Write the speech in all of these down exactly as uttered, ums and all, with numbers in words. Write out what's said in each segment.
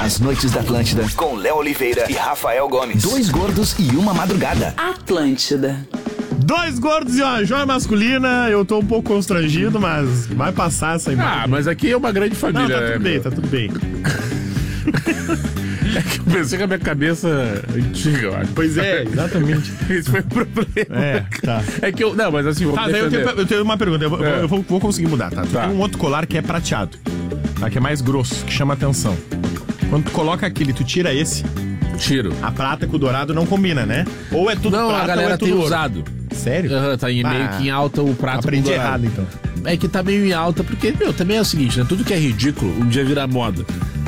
As Noites da Atlântida, com Léo Oliveira e Rafael Gomes. Dois gordos e uma madrugada. Atlântida. Dois gordos e uma joia masculina. Eu tô um pouco constrangido, mas vai passar essa imagem. Ah, mas aqui é uma grande família. Não, tá tudo né? bem, tá tudo bem. É que eu pensei que a minha cabeça antiga, eu acho. Pois é, exatamente. Esse foi o problema. É, tá. É que eu. Não, mas assim, vou Tá, daí eu tenho, eu tenho uma pergunta. Eu, vou- É. eu vou, vou conseguir mudar, tá? Tá. Tem um outro colar que é prateado, tá? Que é mais grosso, que chama atenção. Quando tu coloca aquele, tu tira esse, Tiro. a prata com o dourado não combina, né? Ou é tudo Não, prata a galera ou é tudo tem ouro. usado. Sério? Aham, tá em, meio Ah, que em alta o prato. Aprendi com dourado. errado, então. É que tá meio em alta, porque, meu, também é o seguinte, né? Tudo que é ridículo, um dia vira moda.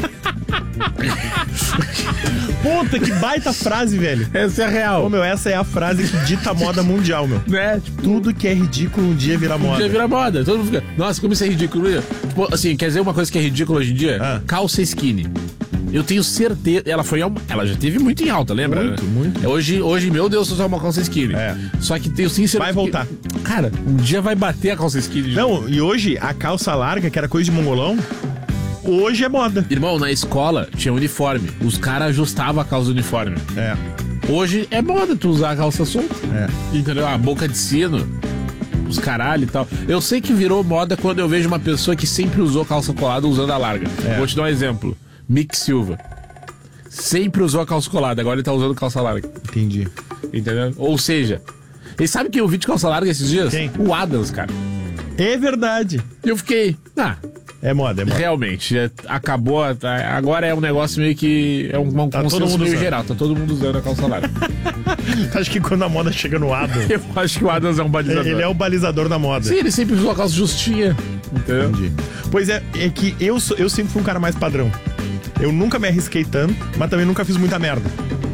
Puta, que baita frase, velho. Essa é a Ô, real. meu, essa é a frase que dita a moda mundial, meu. Né? Tipo, Tudo que é ridículo um dia vira um moda. dia vira moda. Todo mundo fica, nossa, como isso é ridículo. Tipo, assim, quer dizer uma coisa que é ridícula hoje em dia? Ah. Calça skinny. Eu tenho certeza. Ela foi. Ela já teve muito em alta, lembra? Muito, muito. Hoje, hoje, meu Deus, eu sou uma calça skinny. É. Só que tenho sim certeza. Vai voltar. que- cara, um dia vai bater a calça skinny. de novo. Não, e hoje a calça larga, que era coisa de mongolão, hoje é moda. Irmão, na escola tinha uniforme. Os caras ajustavam a calça do uniforme. É, Hoje é moda tu usar a calça solta. é. Entendeu? A boca de sino, os caralho e tal. Eu sei que virou moda quando eu vejo uma pessoa que sempre usou calça colada usando a larga. É. Vou te dar um exemplo. Mick Silva. Sempre usou a calça colada, agora ele tá usando calça larga. Entendi. Entendeu? Ou seja, e sabe quem eu vi de calça larga esses dias? Quem? O Adams, cara. É verdade. E eu fiquei, ah, É moda, é moda. realmente, é- acabou. a- Agora é um negócio meio que. É um, um Tá todo consenso mundo meio usando. geral, tá todo mundo usando a calça larga. Acho que quando a moda chega no Adam, Eu acho que o Adams é um balizador. ele é o balizador da moda. Sim, ele sempre usou a calça justinha. Entendeu? Entendi. Pois é, é que eu, sou- eu sempre fui um cara mais padrão. Eu nunca me arrisquei tanto, mas também nunca fiz muita merda.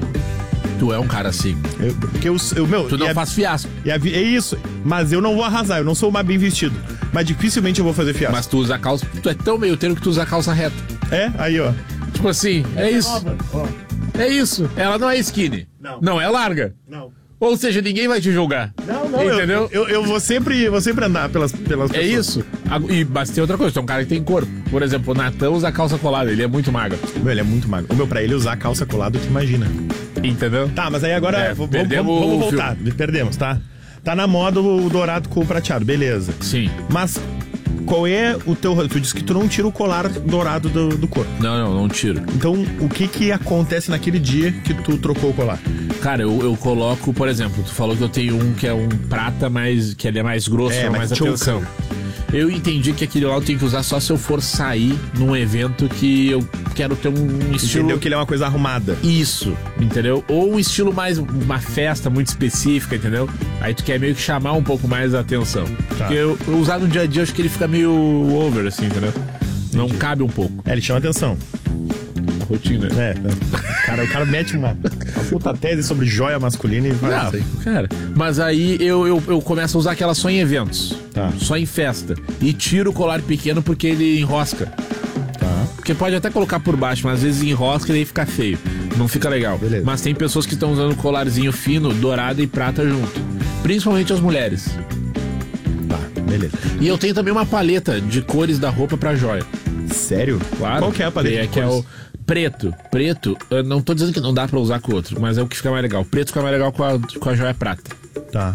Tu é um cara assim. Eu, porque eu, eu meu, Tu e não a- faz fiasco. e a vi- é isso, mas eu não vou arrasar, eu não sou mais bem vestido. Mas dificilmente eu vou fazer fiasco. Mas tu usa a calça. Tu é tão meio termo que tu usa a calça reta. É, aí ó. Tipo assim, é isso. Ó, É isso. Ela não é skinny. Não. Não é larga. não. Ou seja, ninguém vai te julgar. Não, não, eu- Entendeu? Eu, eu, vou, sempre, vou sempre andar pelas, pelas É pessoas. isso. Agu- E, mas tem outra coisa, tu é um cara que tem corpo. Por exemplo, o Natan usa a calça colada, ele é muito magro. Meu, ele é muito magro. Ô, meu, pra ele usar calça colada, tu imagina. Entendeu? Tá, mas aí agora É, v- vamos, perdemos vamos, vamos o voltar. Perdemos, tá? Tá na moda o dourado com o prateado, beleza. Sim. Mas qual é o teu... Tu disse que tu não tira o colar dourado do, do corpo. Não, não, não tiro. Então, o que que acontece naquele dia que tu trocou o colar? Cara, eu, eu coloco, por exemplo, tu falou que eu tenho um que é um prata, mais, que ele é mais grosso, É, chama mais mais choker. atenção. Eu entendi que aquele lá eu tenho que usar só se eu for sair num evento que eu quero ter um estilo... Entendeu que ele é uma coisa arrumada. Isso, entendeu? Ou um estilo mais, uma festa muito específica, entendeu? Aí tu quer meio que chamar um pouco mais a atenção. Tá. Porque eu, eu usar no dia a dia, eu acho que ele fica meio over, assim, entendeu? Não cabe um pouco. É, ele chama atenção. A rotina. É, é. Cara, o cara mete uma, uma puta tese sobre joia masculina e vai Não, isso aí. cara, mas aí eu, eu, eu começo a usar aquela só em eventos. Tá. Só em festa. E tiro o colar pequeno porque ele enrosca. Tá. Porque pode até colocar por baixo, mas às vezes enrosca e aí fica feio. Não fica legal. Beleza. Mas tem pessoas que estão usando colarzinho fino, dourado e prata junto. Principalmente as mulheres. Tá, beleza. E eu tenho também uma paleta de cores da roupa pra joia. Sério? Claro. Qual que é a paleta É, de que é o cores? preto. Preto, eu não tô dizendo que não dá pra usar com o outro, mas é o que fica mais legal. Preto fica mais legal com a, com a joia prata. Tá.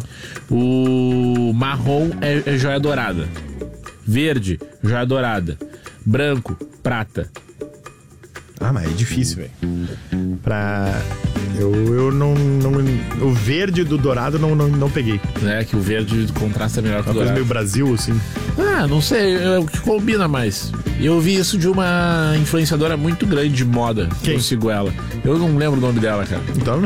O marrom é, é joia dourada. Verde, joia dourada. Branco, prata. Ah, mas é difícil, velho. Pra... Eu, eu não, não... O verde do dourado não, não, não peguei. Né? Que o verde contrasta melhor com o Uma coisa dourado. meio Brasil, assim. Ah, não sei, é o que combina mais. Eu vi isso de uma influenciadora muito grande de moda. Quem? Eu sigo ela. Eu não lembro o nome dela, cara. Então